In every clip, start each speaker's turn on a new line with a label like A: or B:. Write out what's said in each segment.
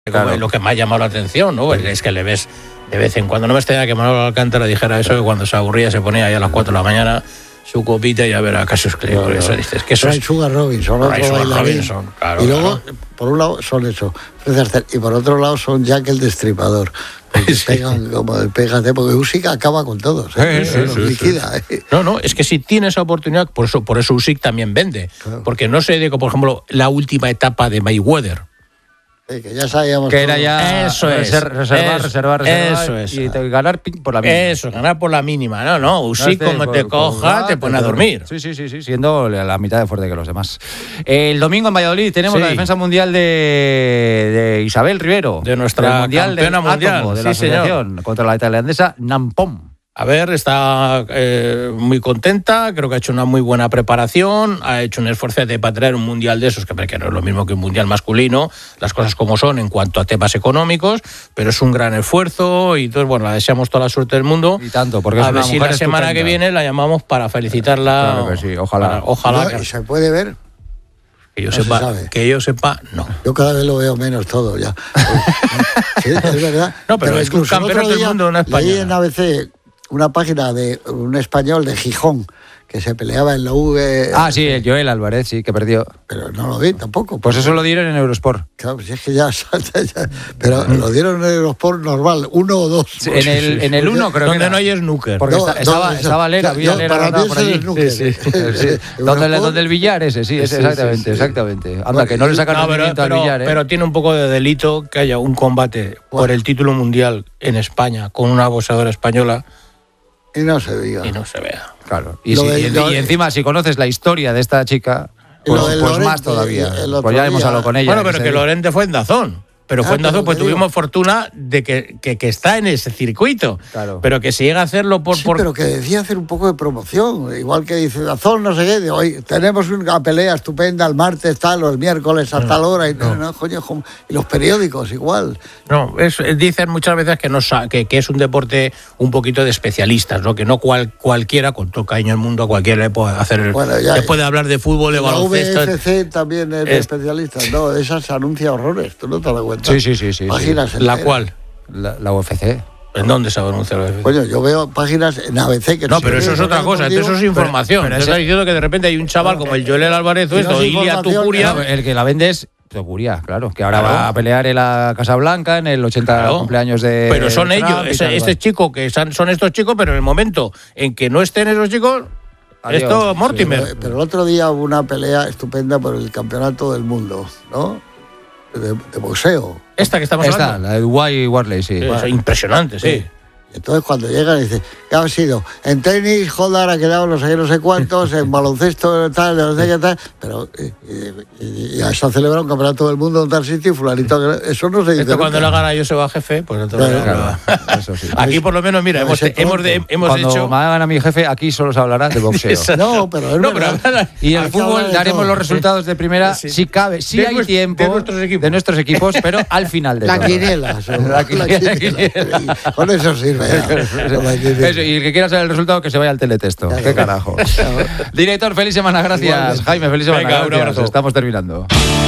A: Claro. Lo que me ha llamado la atención, ¿no? Es que le ves de vez en cuando. No me extraña que Manolo Alcántara dijera eso, que cuando se aburría se ponía ahí a las 4 de la mañana su copita y a ver a Cassius Clay. Por eso dices que eso es
B: Sugar Robinson, claro, y luego, por un lado son eso, y por otro lado son Jack el Destripador. Porque pegan como el pégate, porque Usyk acaba con todos, liquida.
A: No, es que si tiene esa oportunidad, por eso Usyk también vende. Claro. Porque no se dedica, por ejemplo, la última etapa de Mayweather.
B: Que ya sabíamos
C: que era ya
A: reservar
C: eso es. Y ganar por la mínima.
A: Eso, ganar por la mínima. No, Usyk como te coja, te pone a dormir.
C: Sí, siendo la mitad de fuerte que los demás. El domingo en Valladolid tenemos la defensa mundial de Isabel Rivero,
A: de nuestra
C: campeona mundial de la asociación, contra la tailandesa Nampom.
A: A ver, está muy contenta, creo que ha hecho una muy buena preparación, ha hecho un esfuerzo para traer un mundial de esos, que no es lo mismo que un mundial masculino, las cosas como son en cuanto a temas económicos, pero es un gran esfuerzo y entonces, bueno, la deseamos toda la suerte del mundo.
C: Y tanto, porque
A: a ver si la semana estupenda. Que viene la llamamos para felicitarla.
C: Claro que sí, ojalá.
B: ¿Y se puede ver?
A: Que yo sepa, no.
B: Yo cada vez lo veo menos todo ya. Sí, es verdad.
A: No, pero es un campeonato del mundo, una española.
B: Leí en ABC una página de un español de Gijón que se peleaba en la V.
C: Sí, el Joel Álvarez, sí, que perdió.
B: Pero no lo vi tampoco.
C: Pues eso lo dieron en Eurosport.
B: Claro, pues es que ya pero lo dieron en Eurosport normal, 1 o 2.
C: Sí, en el 1 creo
A: donde
C: que
A: no hay snooker.
C: Porque estaba Lera, había Lera
B: para mí
C: por allí.
B: Sí.
C: Donde el billar ese, exactamente. Anda, que no le sacan rendimiento al billar.
A: Pero tiene un poco de delito que haya un combate por el título mundial en España con una boxeadora española.
B: Y no se diga.
A: Y no se vea.
C: Claro. Y encima, si conoces la historia de esta chica, pues más todavía. Pues ya hemos hablado con ella.
A: Bueno, pero que Lorente fue en Dazón. Pero fue en Dazón, pues tuvimos fortuna de que está en ese circuito.
C: Claro.
A: Pero que se llega a hacerlo por...
B: pero que decía hacer un poco de promoción. Igual que dice Dazón, no sé qué. De hoy tenemos una pelea estupenda el martes, tal, o el miércoles a tal hora. Y los periódicos igual.
A: No, dicen muchas veces que es un deporte un poquito de especialistas, ¿no? Que no cualquiera, con todo cariño el mundo, a cualquiera le puede hacer... le puede hablar de fútbol, de baloncesto...
B: La VFC también es de especialistas. No, esa se anuncia horrores. Tú no te das cuenta.
C: Sí.
B: Páginas
A: ¿La cual?
C: La UFC.
A: ¿En dónde se anuncia la UFC?
B: Coño, yo veo páginas en ABC que...
A: No, pero eso es otra cosa, eso es información. Pero estás diciendo que de repente hay un chaval como el Joel Álvarez o Ilia Tupuria...
C: El que la vende es Tupuria, claro, que ahora va a pelear en la Casa Blanca en el 80 cumpleaños de...
A: Pero son ellos, chico, que son estos chicos, pero en el momento en que no estén esos chicos... Adiós. Esto, Mortimer.
B: Sí, pero el otro día hubo una pelea estupenda por el campeonato del mundo, ¿no? De boxeo.
A: Esta que estamos hablando.
C: La de Dwayne Wardley, sí.
A: Impresionante, sí.
B: Entonces cuando llegan dice, ¿qué ha sido? En tenis, Hodar ha quedado no sé cuántos, en baloncesto tal, no sé qué tal, pero ya se ha celebrado un campeonato del mundo en tal sitio y fulanito, eso no se dice.
A: Esto cuando lo gana Joseba Jefe, pues entonces... Claro. Eso sí. Aquí por lo menos, mira, hemos
C: cuando
A: dicho...
C: me hagan a mi jefe, aquí solo se hablará de boxeo.
B: No, pero
C: y el fútbol daremos los resultados de primera, si cabe, si hay tiempo, de nuestros equipos, pero al final de
B: la quiniela. Con eso sirve.
C: Eso, y el que quiera saber el resultado que se vaya al teletexto. Claro. Qué carajo. Director, feliz semana, gracias. Igualmente. Jaime, feliz semana.
A: Venga, un abrazo.
C: Estamos terminando.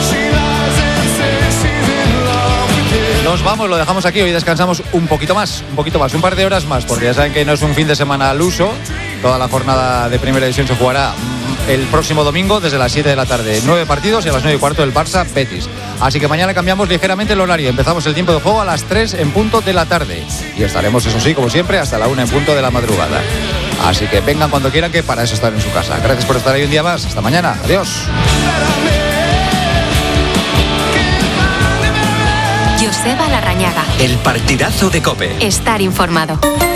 C: Nos vamos, lo dejamos aquí. Hoy descansamos un poquito más, un par de horas más, porque ya saben que no es un fin de semana al uso. Toda la jornada de Primera División se jugará el próximo domingo desde las 7 de la tarde. 9 partidos y a las 9:15 el Barça Betis. Así que mañana cambiamos ligeramente el horario. Empezamos el tiempo de juego a las 3 en punto de la tarde. Y estaremos, eso sí, como siempre, hasta la 1 en punto de la madrugada. Así que vengan cuando quieran, que para eso están en su casa. Gracias por estar ahí un día más. Hasta mañana. Adiós.
D: Joseba Larrañaga.
E: El partidazo de COPE.
D: Estar informado.